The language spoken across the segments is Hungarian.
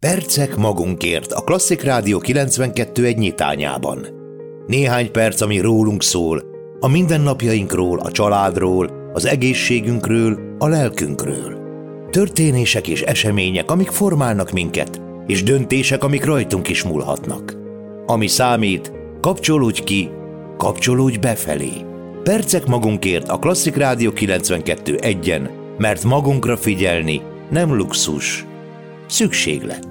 Percek magunkért a Klasszik Rádió 92.1 nyitányában. Néhány perc, ami rólunk szól, a mindennapjainkról, a családról, az egészségünkről, a lelkünkről. Történések és események, amik formálnak minket, és döntések, amik rajtunk is múlhatnak. Ami számít, kapcsolódj ki, kapcsolódj befelé. Percek magunkért a Klasszik Rádió 92.1-en, mert magunkra figyelni nem luxus, szükséglet.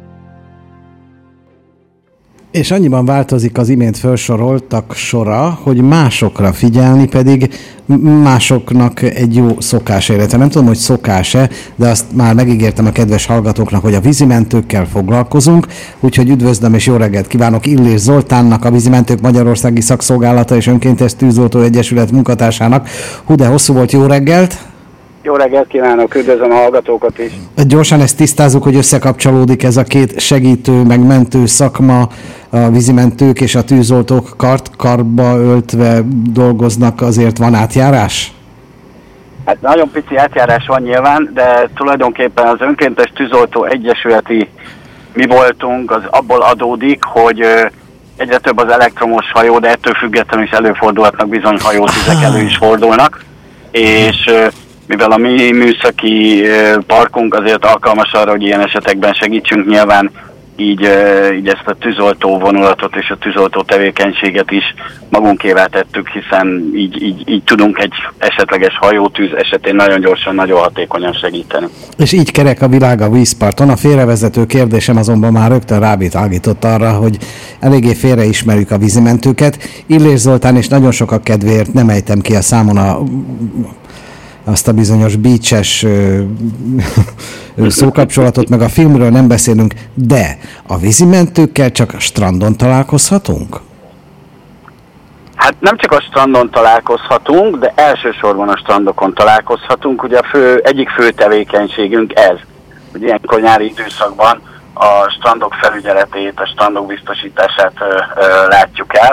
És annyiban változik az imént felsoroltak sora, hogy másokra figyelni pedig másoknak egy jó szokás élete. Nem tudom, hogy szokás-e, de azt már megígértem a kedves hallgatóknak, hogy a vízimentőkkel foglalkozunk, úgyhogy üdvözlöm és jó reggelt kívánok Illés Zoltánnak, a Vízimentők Magyarországi Szakszolgálata és Önkéntes Tűzoltó Egyesület munkatársának. Hú, de hosszú volt, jó reggelt! Jó reggelt kívánok, üdvözlöm a hallgatókat is. Gyorsan ezt tisztázzuk, hogy összekapcsolódik ez a két segítő, meg mentő szakma, a vízimentők és a tűzoltók karba öltve dolgoznak, azért van átjárás? Hát nagyon pici átjárás van nyilván, de tulajdonképpen az Önkéntes Tűzoltó Egyesületi mi voltunk, az abból adódik, hogy egyre több az elektromos hajó, de ettől függetlenül is előfordulhatnak bizony hajótüzek, elő is fordulnak, és mivel a mi műszaki parkunk azért alkalmas arra, hogy ilyen esetekben segítsünk, nyilván így ezt a tűzoltó vonulatot és a tűzoltó tevékenységet is magunkévá tettük, hiszen így tudunk egy esetleges hajótűz esetén nagyon gyorsan, nagyon hatékonyan segíteni. És így kerek a világ a vízparton. A félrevezető kérdésem azonban már rögtön rávilágított arra, hogy eléggé félreismerjük a vízimentőket. Illés Zoltán, és nagyon sokak kedvéért nem ejtem ki a számon azt a bizonyos beach-es szókapcsolatot, meg a filmről nem beszélünk, de a vízimentőkkel csak a strandon találkozhatunk? Hát nem csak a strandon találkozhatunk, de elsősorban a strandokon találkozhatunk. Ugye egyik fő tevékenységünk ez, hogy ilyenkor nyári időszakban a strandok felügyeletét, a strandok biztosítását látjuk el.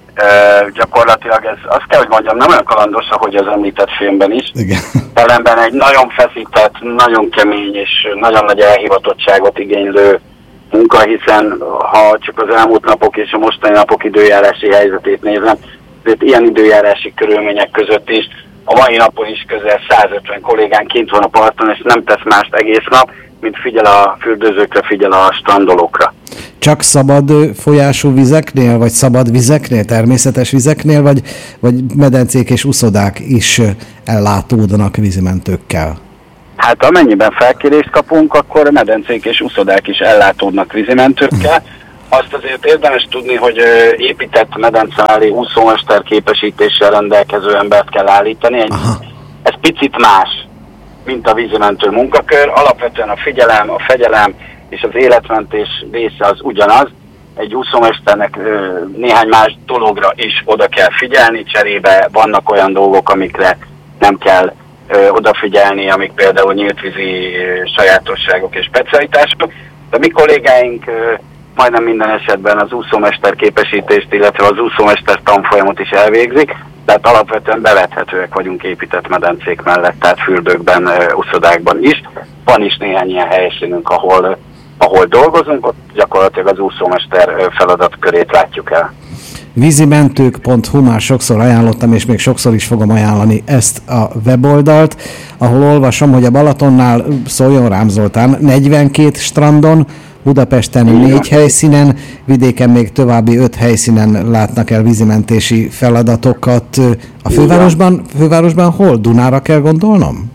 Gyakorlatilag ez, azt kell, hogy mondjam, nem olyan kalandos, ahogy az említett filmben is. Ellenben egy nagyon feszített, nagyon kemény és nagyon nagy elhivatottságot igénylő munka, hiszen ha csak az elmúlt napok és a mostani napok időjárási helyzetét nézem, azért ilyen időjárási körülmények között is a mai napon is közel 150 kollégán kint van a parton, és nem tesz mást egész nap, mint figyel a fürdőzőkre, figyel a strandolókra. Csak szabad folyású vizeknél, vagy szabad vizeknél, természetes vizeknél, vagy medencék és uszodák is ellátódnak vízimentőkkel? Hát amennyiben felkérést kapunk, akkor medencék és uszodák is ellátódnak vízimentőkkel. Azt azért érdemes tudni, hogy épített medence mellé úszómester képesítéssel rendelkező embert kell állítani. Ez picit más, mint a vízimentő munkakör. Alapvetően a figyelem, a fegyelem és az életmentés része az ugyanaz. Egy úszómesternek néhány más dologra is oda kell figyelni, cserébe vannak olyan dolgok, amikre nem kell odafigyelni, amik például nyíltvízi sajátosságok és specialitások. De mi kollégáink majdnem minden esetben az úszómester képesítést, illetve az úszómester tanfolyamot is elvégzik, tehát alapvetően bevethetőek vagyunk épített medencék mellett, tehát fürdőkben, uszodákban is. Van is néhány ilyen helyszínünk, ahol dolgozunk, ott gyakorlatilag az úszómester feladatkörét látjuk el. Vízimentők.hu, már sokszor ajánlottam, és még sokszor is fogom ajánlani ezt a weboldalt, ahol olvasom, hogy a Balatonnál, szóljon rám Zoltán, 42 strandon, Budapesten 4 helyszínen, vidéken még további 5 helyszínen látnak el vízimentési feladatokat. A fővárosban hol? Dunára kell gondolnom?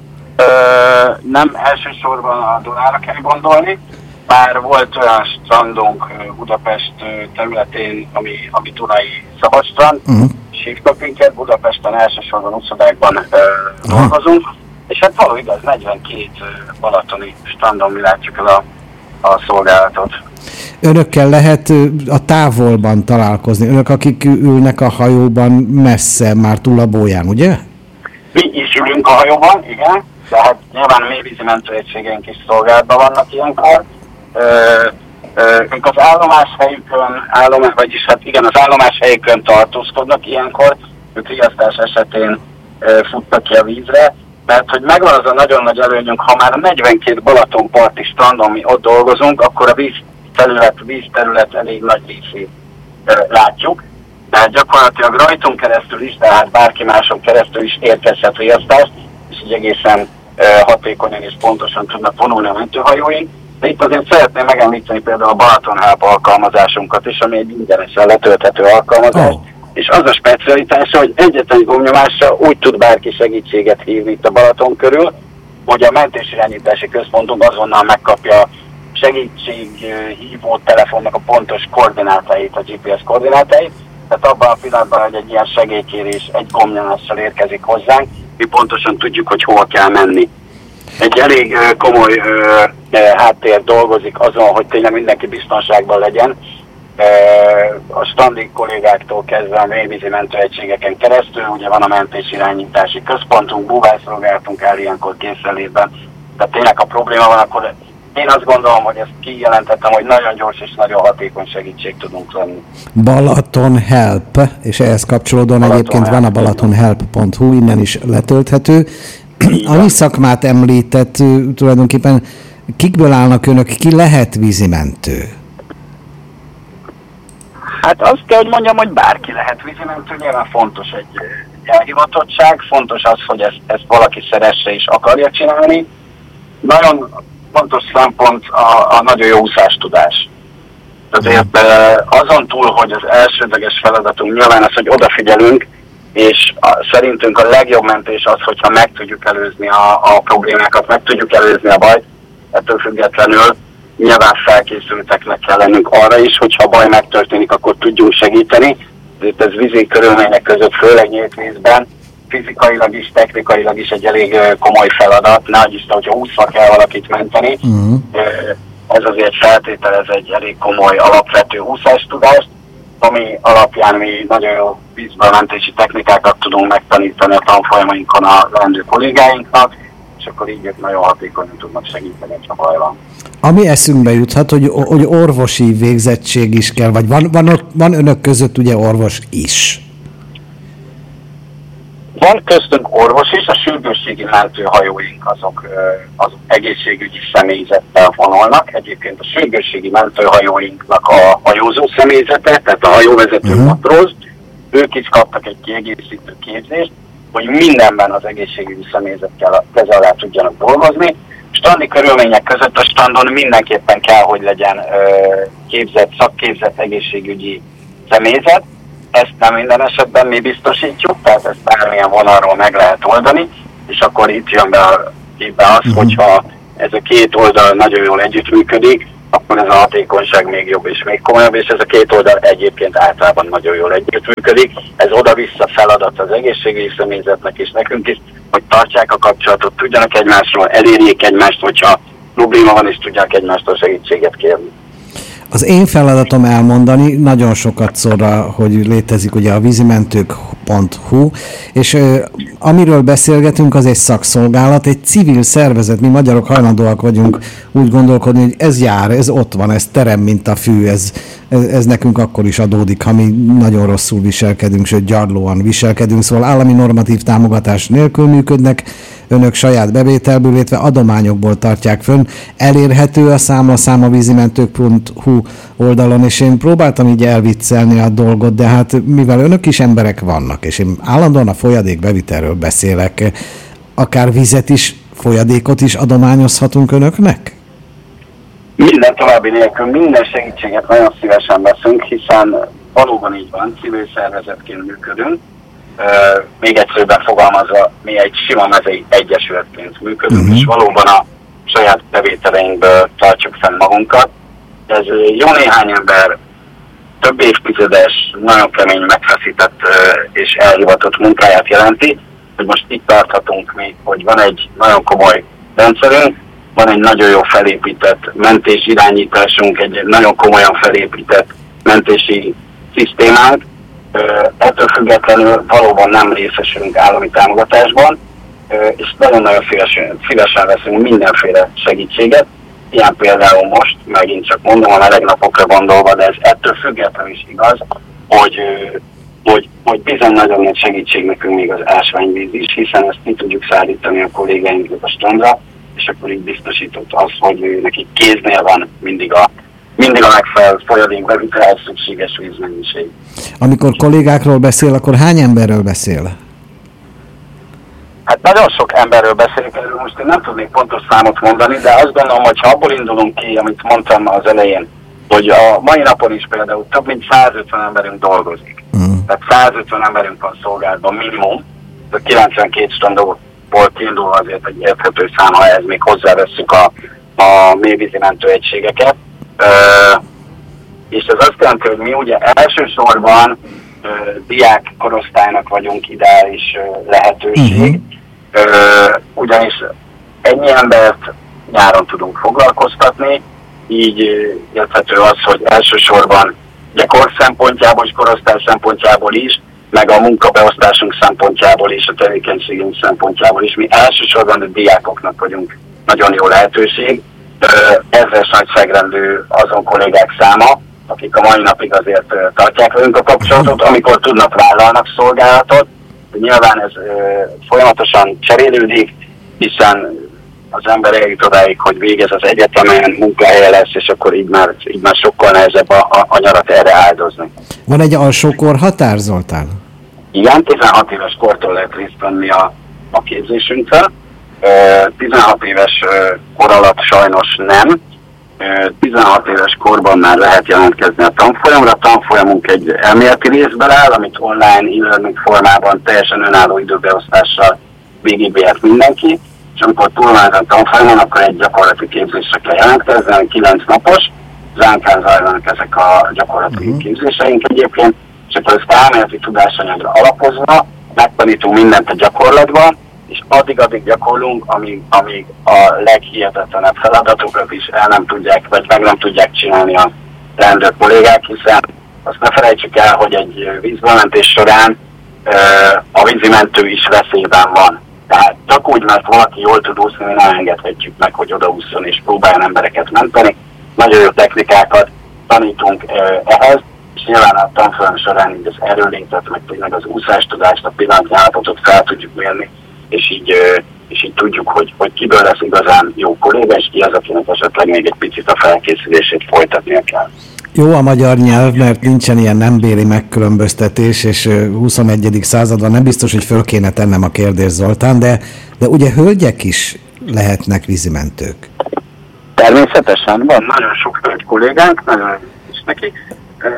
Nem elsősorban a Dunára kell gondolni. Már volt olyan strandunk Budapest területén, ami Dunai szabadstrand, és hívtak minket, Budapesten elsősorban uszodákban dolgozunk, és hát való igaz, 42 balatoni strandon mi látjuk el a szolgálatot. Önökkel lehet a távolban találkozni, önök, akik ülnek a hajóban messze, már túl a bóján, ugye? Mi is ülünk a hajóban, igen, de hát nyilván a mi vízimentőegységeink is szolgálatban vannak ilyenkor. Ők az állomáshelyükön tartózkodnak ilyenkor, ők riasztás esetén futnak ki a vízre, mert hogy megvan az a nagyon nagy előnyünk, ha már a 42 Balatonparti strandon mi ott dolgozunk, akkor a vízterület elég nagy részét látjuk, tehát gyakorlatilag rajtunk keresztül is, de hát bárki máson keresztül is érkezhet riasztást, és így egészen hatékonyan és pontosan tudnak vonulni a mentőhajóink. De itt azért szeretném megemlíteni például a Balaton Help alkalmazásunkat is, ami egy ingyenesen letölthető alkalmazás, és az a specialitása, hogy egyetlen gomnyomásra úgy tud bárki segítséget hívni itt a Balaton körül, hogy a mentésirányítási központunk azonnal megkapja a segítséghívó telefonnak a pontos koordinátáit, a GPS koordinátáit, tehát abban a pillanatban, hogy egy ilyen segélykérés egy gomnyomással érkezik hozzánk, mi pontosan tudjuk, hogy hol kell menni. Egy elég komoly háttér dolgozik azon, hogy tényleg mindenki biztonságban legyen. A standi kollégáktól kezdve a mélyvízi mentőegységeken keresztül, ugye van a mentésirányítási központunk, búvászolgálatunk áll ilyenkor készenlétben. Tehát tényleg a probléma van, akkor én azt gondolom, hogy ezt kijelentettem, hogy nagyon gyors és nagyon hatékony segítség tudunk lenni. Balaton Help, és ehhez kapcsolódóan egyébként van a balatonhelp.hu, innen is letölthető. A mi szakmát említett, tulajdonképpen kikből állnak önök, ki lehet vízimentő? Hát azt kell, hogy mondjam, hogy bárki lehet vízimentő, nyilván fontos egy elhivatottság, fontos az, hogy ezt valaki szeresse és akarja csinálni. Nagyon fontos szempont a nagyon jó úszástudás. Azért azon túl, hogy az elsődleges feladatunk nyilván az, hogy odafigyelünk, és szerintünk a legjobb mentés az, hogyha meg tudjuk előzni a problémákat, meg tudjuk előzni a bajt, ettől függetlenül nyilván felkészülteknek kell lennünk arra is, hogyha a baj megtörténik, akkor tudjunk segíteni. Ezért ez vízi körülmények között, főleg nyílt vízben, fizikailag is, technikailag is egy elég komoly feladat. Nagy Isten, hogyha úszva kell valakit menteni, ez azért feltételez egy elég komoly alapvető úszástudást, ami alapján mi nagyon jó vízbementési technikákat tudunk megtanítani a tanfolyamainkon a leendő kollégáinknak, és akkor így ők nagyon hatékonyan tudnak segíteni, ha baj van. Ami eszünkbe juthat, hogy orvosi végzettség is kell, vagy van önök között ugye orvos is? Van köztünk orvos is, a sürgősségi mentőhajóink azok egészségügyi személyzettel vonulnak. Egyébként a sürgősségi mentőhajóinknak a hajózó személyzete, tehát a hajóvezető matróz, ők is kaptak egy kiegészítő képzést, hogy mindenben az egészségügyi személyzetkel keze alá tudjanak dolgozni. Strandi körülmények között a strandon mindenképpen kell, hogy legyen szakképzett egészségügyi személyzet. Ezt nem minden esetben mi biztosítjuk, tehát ezt bármilyen vonalról meg lehet oldani, és akkor itt jön be képbe az, hogyha ez a két oldal nagyon jól együttműködik, akkor ez a hatékonyság még jobb és még komolyabb, és ez a két oldal egyébként általában nagyon jól együttműködik. Ez oda-vissza feladat az egészségügyi személyzetnek és nekünk is, hogy tartsák a kapcsolatot, tudjanak egymásról, elérjék egymást, hogyha probléma van, és tudják egymástól segítséget kérni. Az én feladatom elmondani nagyon sokat szorra, hogy létezik ugye a vízimentők.hu, és amiről beszélgetünk, az egy szakszolgálat, egy civil szervezet, mi magyarok hajlandóak vagyunk úgy gondolkodni, hogy ez jár, ez ott van, ez terem, mint a fű, ez nekünk akkor is adódik, ha mi nagyon rosszul viselkedünk, sőt gyarlóan viselkedünk, szóval állami normatív támogatás nélkül működnek, önök saját bevételből, illetve adományokból tartják fönn. Elérhető a számlaszám a vízimentők.hu oldalon, és én próbáltam így elviccelni a dolgot, de hát mivel önök is emberek vannak, és én állandóan a folyadékbevitelről beszélek, akár vizet is, folyadékot is adományozhatunk önöknek? Minden további nélkül minden segítséget nagyon szívesen veszünk, hiszen valóban így van, civil szervezetként működünk. Még egyszerűbben fogalmazva, mi egy sima mezei egyesületként működünk, és valóban a saját bevételeinkből tartjuk fenn magunkat. Ez jó néhány ember több évtizedes, nagyon kemény, megfeszített és elhivatott munkáját jelenti, hogy most itt tarthatunk mi, hogy van egy nagyon komoly rendszerünk, van egy nagyon jó felépített mentés irányításunk, egy nagyon komolyan felépített mentési szisztémánk. Ettől függetlenül valóban nem részesülünk állami támogatásban, és nagyon-nagyon szívesen veszünk mindenféle segítséget. Ilyen például most, megint csak mondom, a meleg napokra gondolva, de ez ettől függetlenül is igaz, hogy hogy bizony nagyon nagy segítség nekünk még az ásványvíz is, hiszen ezt ki tudjuk szállítani a kollégáinknak a strandra, és akkor így biztosított az, hogy nekik kéznél van mindig a megfelelő folyadékbevitelhez szükséges vízmennyiség. Amikor kollégákról beszél, akkor hány emberről beszél? Hát nagyon sok emberről beszélünk, erről most én nem tudnék pontos számot mondani, de azt gondolom, hogy ha abból indulunk ki, amit mondtam az elején, hogy a mai napon is például több mint 150 emberünk dolgozik. Tehát 150 emberünk van szolgálatban minimum, de 92 strandból kiindulva azért egy érthető szám, ha ez még hozzávesszük a mélyvízi mentőegységeket. És ez azt jelenti, hogy mi ugye elsősorban diák korosztálynak vagyunk ideális lehetőség, ugyanis ennyi embert nyáron tudunk foglalkoztatni, így érthető az, hogy elsősorban kor szempontjából és korosztály szempontjából is, meg a munkabeosztásunk szempontjából is, a tevékenységünk szempontjából is, mi elsősorban a diákoknak vagyunk nagyon jó lehetőség. Ezres nagyságrendű azon kollégák száma, akik a mai napig azért tartják velünk a kapcsolatot, amikor tudnak vállalnak szolgálatot. Nyilván ez folyamatosan cserélődik, hiszen az ember eljut odáig, hogy végez az egyetemen, munkahelye lesz, és akkor így már sokkal nehezebb a nyarat erre áldozni. Van egy alsókor határ, Zoltán? Igen, 16 éves kortól lehet részt venni a képzésünkön. 16 éves kor alatt sajnos nem. 16 éves korban már lehet jelentkezni a tanfolyamra. A tanfolyamunk egy elméleti részből áll, amit online e-learning formában teljesen önálló időbeosztással végigvihet mindenki, és amikor túl van a tanfolyamon, akkor egy gyakorlati képzésre kell jelentkezni, 9 napos, Zánkán zajlanak ezek a gyakorlati képzéseink egyébként, és akkor ezt elméleti tudásanyagra alapozva megtanítunk mindent a gyakorlatban, és addig gyakorlunk, amíg a leghihetetlenebb feladatokat is el nem tudják, vagy meg nem tudják csinálni a rendőr kollégák, hiszen azt ne felejtsük el, hogy egy vízbementés során a vízimentő is veszélyben van. Tehát csak úgy, mert valaki jól tud úszni, mi nem engedhetjük meg, hogy odaússzon és próbáljon embereket menteni. Nagyon jó technikákat tanítunk ehhez, és nyilván a tanfolyam során így az erőlétet, meg az úszástudást, a pillanatnyi állapotot fel tudjuk mérni, és így tudjuk, hogy kiből lesz igazán jó kolléga, és ki az, akinek esetleg még egy picit a felkészülését folytatnia kell. Jó a magyar nyelv, mert nincsen ilyen nembéli megkülönböztetés, és 21. században nem biztos, hogy föl kéne tennem a kérdést, Zoltán, de ugye hölgyek is lehetnek vízimentők. Természetesen van nagyon sok hölgy kollégánk, nagyon is nekik.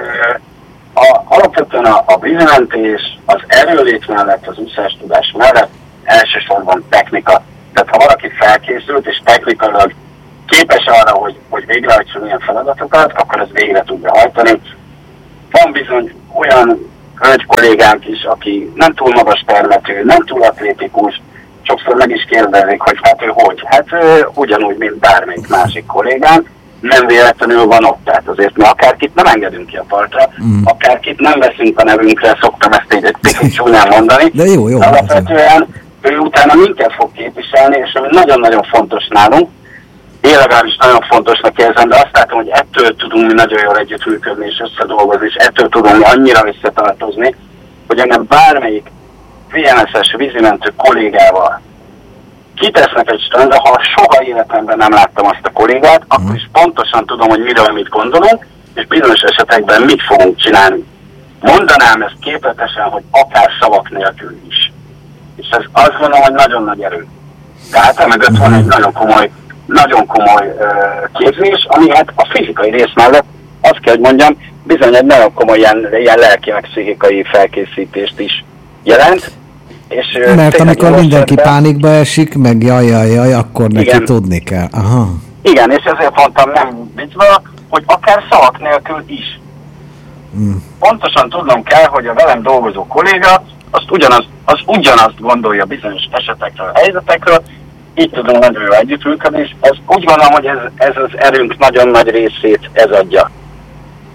Alapvetően a vízimentés, az erőlét mellett, az úszástudás mellett elsősorban technika. Tehát ha valaki felkészült és technikailag képes arra, hogy végrehajtson ilyen feladatokat, akkor ezt végre tudja hajtani. Van bizony olyan hölgy kollégánk is, aki nem túl magas termetű, nem túl atlétikus, sokszor meg is kérdezik, hogy hát ő hogy? Hát ugyanúgy, mint bármelyik másik kollégánk, nem véletlenül van ott, tehát azért mi akárkit nem engedünk ki a partra, akárkit nem veszünk a nevünkre, szoktam ezt egy picit csúnyán mondani. De jó. Alapvetően ő utána minket fog képviselni, és ami nagyon-nagyon fontos nálunk, én legalábbis nagyon fontosnak érzem, de azt látom, hogy ettől tudunk mi nagyon jól együttműködni és összedolgozni, és ettől tudunk mi annyira összetartozni, hogy engem bármelyik VNS-es vízimentő kollégával kitesznek egy strandra, ha soha életemben nem láttam azt a kollégát, akkor is pontosan tudom, hogy miről mit gondolunk, és bizonyos esetekben mit fogunk csinálni. Mondanám ezt képletesen, hogy akár szavak nélkül is. És ez azt gondolom, hogy nagyon nagy erő. Tehát emögött van egy nagyon komoly képzés, ami hát a fizikai rész mellett, azt kell, hogy mondjam, bizony egy nagyon komoly ilyen lelki meg pszichikai felkészítést is jelent. És mert amikor mindenki pánikba esik, meg jaj, akkor neki igen, tudni kell. Aha. Igen, és ezért mondtam nem viccből, hogy akár szavak nélkül is. Pontosan tudnom kell, hogy a velem dolgozó kolléga az ugyanazt gondolja bizonyos esetekről, helyzetekről, így tudunk nagyon jól együttműködni, és úgy gondolom, hogy ez az erőnk nagyon nagy részét ez adja.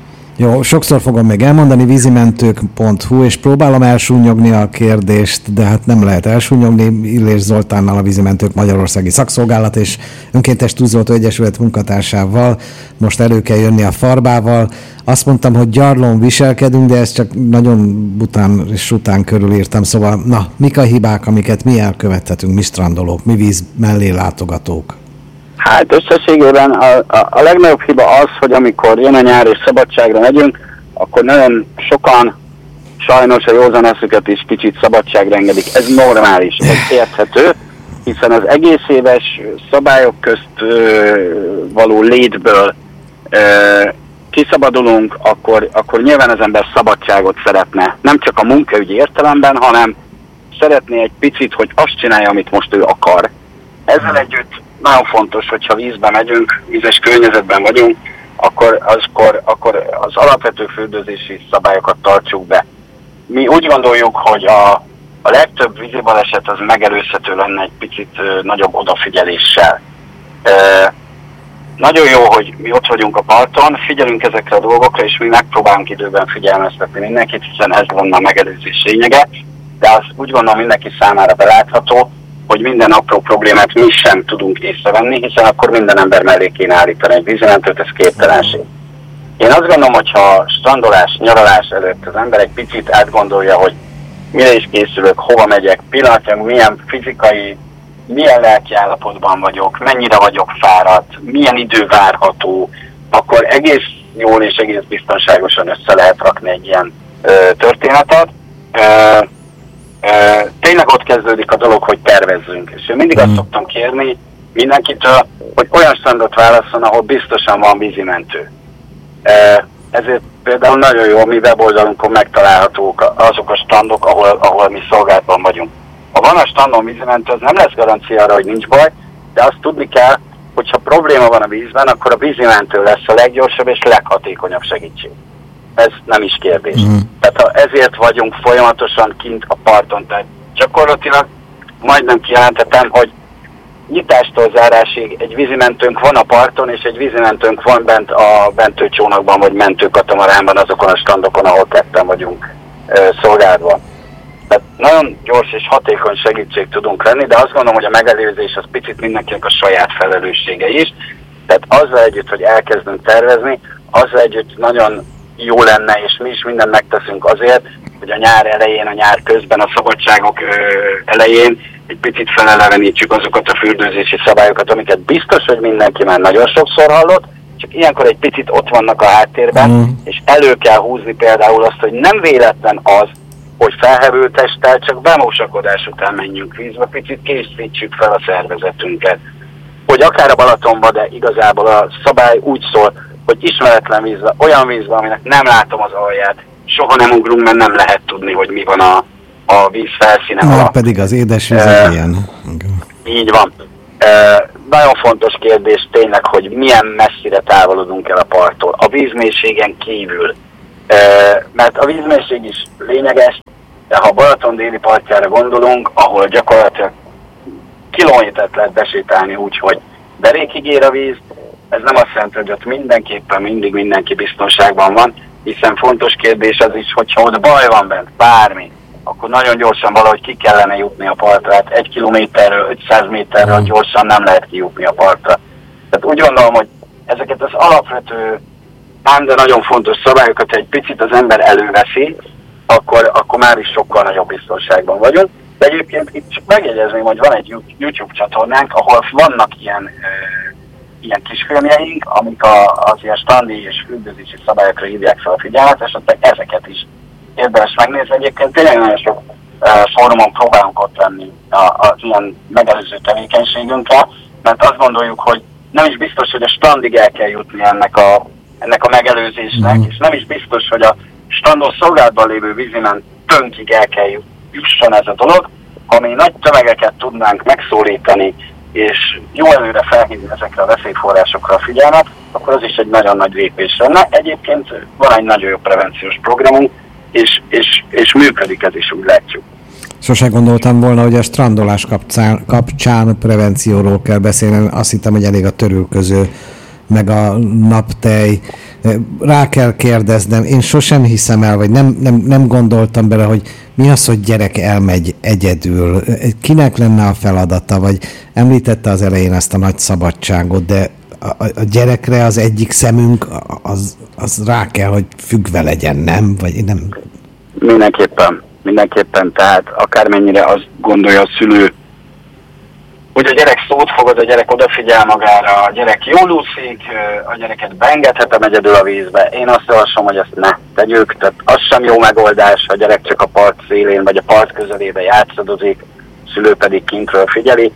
Jó, sokszor fogom még elmondani, vízimentők.hu, és próbálom elsúnyogni a kérdést, de hát nem lehet elsúnyogni. Illés Zoltánnal, a Vízimentők Magyarországi Szakszolgálat és Önkéntes Tűzoltó Egyesület munkatársával most elő kell jönni a farbával. Azt mondtam, hogy gyarlón viselkedünk, de ezt csak nagyon bután és után körülírtam. Szóval, mik a hibák, amiket mi elkövethetünk, mi strandolók, mi víz mellé látogatók? Hát összességében a legnagyobb hiba az, hogy amikor jön a nyár és szabadságra megyünk, akkor nagyon sokan sajnos a józan eszüket is kicsit szabadságra engedik. Ez normális, ez érthető, hiszen az egész éves szabályok közt való létből kiszabadulunk, akkor nyilván az ember szabadságot szeretne. Nem csak a munkaügyi értelemben, hanem szeretné egy picit, hogy azt csinálja, amit most ő akar. Ezzel együtt nagyon fontos, hogyha vízbe megyünk, vízes környezetben vagyunk, akkor az alapvető fürdőzési szabályokat tartsuk be. Mi úgy gondoljuk, hogy a legtöbb vízibaleset az megelőzhető lenne egy picit nagyobb odafigyeléssel. Nagyon jó, hogy mi ott vagyunk a parton, figyelünk ezekre a dolgokra, és mi megpróbálunk időben figyelmeztetni mindenkit, hiszen ez lenne a megelőzés lényege, de az úgy gondolom mindenki számára belátható, hogy minden apró problémát mi sem tudunk észrevenni, hiszen akkor minden ember mellé kéne állítani egy vízimentőt, ez képtelenség. Én azt gondolom, hogyha strandolás, nyaralás előtt az ember egy picit átgondolja, hogy mire is készülök, hova megyek, pillanatnyilag milyen fizikai, milyen lelki állapotban vagyok, mennyire vagyok fáradt, milyen idő várható, akkor egész jól és egész biztonságosan össze lehet rakni egy ilyen történetet. Tényleg ott kezdődik a dolog, hogy tervezzünk. És én mindig azt szoktam kérni mindenkitől, hogy olyan strandot válasszon, ahol biztosan van vízimentő. Ezért például nagyon jó, mi weboldalunkon megtalálhatók azok a strandok, ahol mi szolgálatban vagyunk. Ha van a strandon vízimentő, az nem lesz garancia arra, hogy nincs baj, de azt tudni kell, hogyha probléma van a vízben, akkor a vízimentő lesz a leggyorsabb és leghatékonyabb segítség. Ez nem is kérdés. Tehát ezért vagyunk folyamatosan kint a parton. Tehát gyakorlatilag majdnem kijelentettem, hogy nyitástól zárásig egy vízimentőnk van a parton, és egy vízimentőnk van bent a mentőcsónakban, vagy mentőkatamaránban, azokon a strandokon, ahol ketten vagyunk szolgálva. Tehát nagyon gyors és hatékony segítség tudunk lenni, de azt gondolom, hogy a megelőzés az picit mindenkinek a saját felelőssége is. Tehát azzal együtt, hogy elkezdünk tervezni, azzal együtt nagyon jó lenne, és mi is mindent megteszünk azért, hogy a nyár elején, a nyár közben, a szabadságok elején egy picit felelevenítsük azokat a fürdőzési szabályokat, amiket biztos, hogy mindenki már nagyon sokszor hallott, csak ilyenkor egy picit ott vannak a háttérben, és elő kell húzni például azt, hogy nem véletlen az, hogy felhevült testtel csak bemosakodás után menjünk vízbe, picit készítsük fel a szervezetünket. Hogy akár a Balatonba, de igazából a szabály úgy szól, hogy ismeretlen vízbe, olyan vízbe, aminek nem látom az alját, soha nem ugrunk, mert nem lehet tudni, hogy mi van a víz felszíne alatt. Pedig az édesvíz ilyen. Így van. Nagyon fontos kérdés tényleg, hogy milyen messzire távolodunk el a parttól. A vízmélységen kívül. Mert a vízmélység is lényeges, de ha Balaton déli partjára gondolunk, ahol gyakorlatilag kilométert lehet besétálni úgy, hogy derékig ér a víz, ez nem azt jelenti, hogy ott mindenképpen mindig mindenki biztonságban van, hiszen fontos kérdés az is, hogyha ott baj van bent, bármi, akkor nagyon gyorsan valahogy ki kellene jutni a partra. Hát 1 kilométerről, 500 méterről gyorsan nem lehet kijutni a partra. Tehát úgy gondolom, hogy ezeket az alapvető, ám de nagyon fontos szabályokat egy picit az ember előveszi, akkor már is sokkal nagyobb biztonságban vagyunk. De egyébként itt csak megjegyezném, hogy van egy YouTube csatornánk, ahol vannak ilyen kisfilmjeink, amik az ilyen strandi és fürdőzési szabályokra hívják fel a figyelmet, és ott ezeket is érdemes megnézni. Egyébként tényleg nagyon sok fórumon próbálunk ott lenni az ilyen megelőző tevékenységünkkel, mert azt gondoljuk, hogy nem is biztos, hogy a strandig el kell jutni ennek a megelőzésnek, és nem is biztos, hogy a strandon szolgálatban lévő vízimentőnkig el kell jusson ez a dolog. Ha mi nagy tömegeket tudnánk megszólítani, és jó előre felhívni ezekre a veszélyforrásokra a figyelmet, akkor az is egy nagyon nagy lépés lenne. Egyébként van egy nagyon jó prevenciós programunk, és működik ez is, úgy látjuk. Sose gondoltam volna, hogy a strandolás kapcsán prevencióról kell beszélni. Azt hittem, hogy elég a törülköző meg a naptej. Rá kell kérdeznem, én sosem hiszem el, vagy nem gondoltam bele, hogy mi az, hogy gyerek elmegy egyedül. Kinek lenne a feladata, vagy említette az elején ezt a nagy szabadságot, de a gyerekre az egyik szemünk, az rá kell, hogy függve legyen, nem? Vagy nem? Mindenképpen, tehát akármennyire azt gondolja a szülő, hogy a gyerek szót fogad, a gyerek odafigyel magára, a gyerek jól úszik, a gyereket beengedhetem egyedül a vízbe. Én azt javaslom, hogy ezt ne tegyük, tehát az sem jó megoldás, ha a gyerek csak a part szélén vagy a part közelébe játszadozik, a szülő pedig kintről figyeli.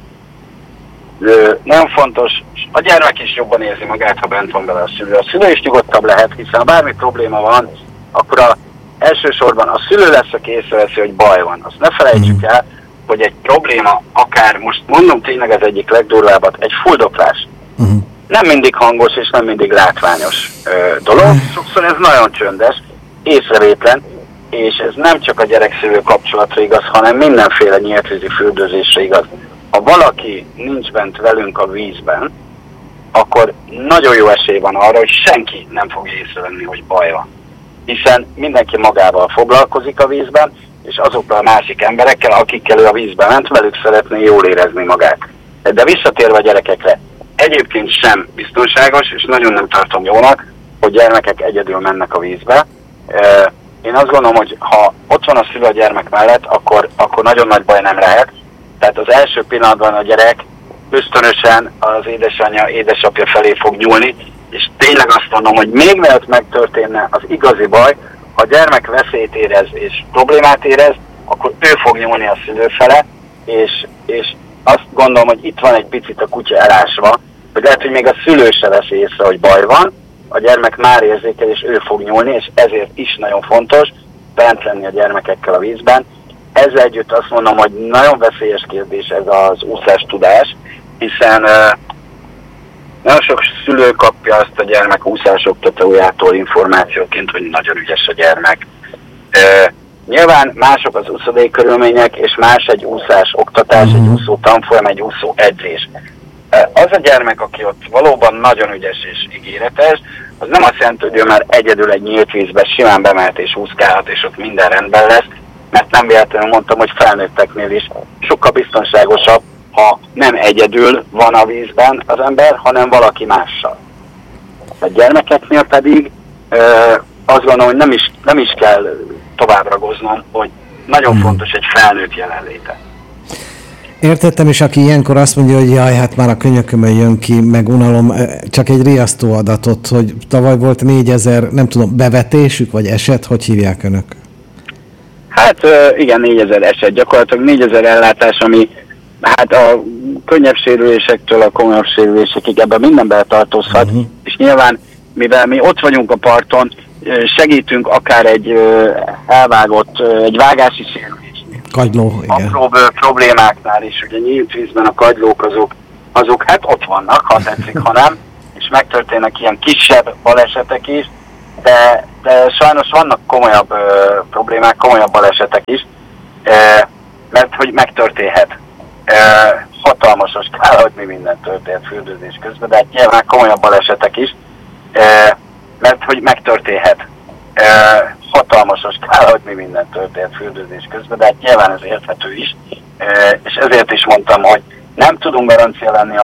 Nagyon fontos, a gyermek is jobban érzi magát, ha bent van vele a szülő. A szülő is nyugodtabb lehet, hiszen ha bármi probléma van, akkor elsősorban a szülő lesz, aki észreveszi, hogy baj van. Azt ne felejtsük el, hogy egy probléma, akár most mondom tényleg az egyik legdurvábbat, egy fuldoklás. Nem mindig hangos és nem mindig látványos dolog. Sokszor ez nagyon csöndes, észrevétlen, és ez nem csak a gyerek-szülő kapcsolatra igaz, hanem mindenféle nyíltvízi fürdőzésre igaz. Ha valaki nincs bent velünk a vízben, akkor nagyon jó esély van arra, hogy senki nem fogja észrevenni, hogy baj van. Hiszen mindenki magával foglalkozik a vízben, és azokkal a másik emberekkel, akikkel ő a vízbe ment, velük szeretné jól érezni magát. De visszatérve a gyerekekre, egyébként sem biztonságos, és nagyon nem tartom jónak, hogy gyermekek egyedül mennek a vízbe. Én azt gondolom, hogy ha ott van a szülő a gyermek mellett, akkor nagyon nagy baj nem lehet. Tehát az első pillanatban a gyerek ösztönösen az édesanyja, édesapja felé fog nyúlni, és tényleg azt mondom, hogy még mielőtt megtörténne az igazi baj, ha a gyermek veszélyt érez és problémát érez, akkor ő fog nyúlni a szülő fele, és azt gondolom, hogy itt van egy picit a kutya elásva, hogy lehet, hogy még a szülő se veszi észre, hogy baj van, a gyermek már érzékel, és ő fog nyúlni, és ezért is nagyon fontos bent lenni a gyermekekkel a vízben. Ezzel együtt azt mondom, hogy nagyon veszélyes kérdés ez az úszástudás, hiszen nagyon sok szülő kapja azt a gyermek úszásoktatójától információként, hogy nagyon ügyes a gyermek. Nyilván mások az úszodai körülmények, és más egy úszás oktatás, egy úszó tanfolyam, egy úszó edzés. Az a gyermek, aki ott valóban nagyon ügyes és ígéretes, az nem azt jelenti, hogy ő már egyedül egy nyílt vízbe simán bemehet és úszkálhat, és ott minden rendben lesz, mert nem véletlenül mondtam, hogy felnőtteknél is sokkal biztonságosabb, ha nem egyedül van a vízben az ember, hanem valaki mással. A gyermekeknél pedig azt gondolom, hogy nem is kell tovább ragoznom, hogy nagyon fontos egy felnőtt jelenléte. Értettem, és aki ilyenkor azt mondja, hogy jaj, hát már a könyökömön jön ki, meg unalom, csak egy riasztó adatot, hogy tavaly volt 4000, nem tudom, bevetésük, vagy eset, hogy hívják önök? Hát igen, 4000 eset, gyakorlatilag 4000 ellátás, ami hát a könnyebb sérülésektől a komolyabb sérülésekig ebben minden beletartozhat, és nyilván, mivel mi ott vagyunk a parton, segítünk akár egy elvágott, egy vágási sérülésnél. Kagyló, igen. Apróbb problémáknál is, ugye nyílt vízben a kagylók azok hát ott vannak, ha tetszik, ha nem, és megtörténnek ilyen kisebb balesetek is, de sajnos vannak komolyabb problémák, komolyabb balesetek is, mert hogy megtörténhet. Hatalmas a skála, hogy mi minden történt fürdőzés közben, de hát nyilván komolyabb balesetek is, mert hogy megtörténhet. Hatalmas a skála, hogy mi minden történt fürdőzés közben, de hát nyilván ez érthető is, és ezért is mondtam, hogy nem tudunk garancia lenni